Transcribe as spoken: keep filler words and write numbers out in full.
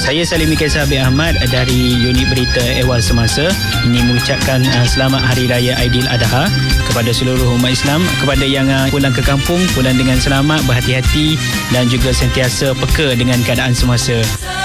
Saya Salim Mikael bin Ahmad dari unit berita Ehwal Semasa. Ini mengucapkan uh, selamat Hari Raya Aidiladha kepada seluruh umat Islam. Kepada yang uh, pulang ke kampung, pulang dengan selamat, berhati-hati dan juga sentiasa peka dengan keadaan semasa.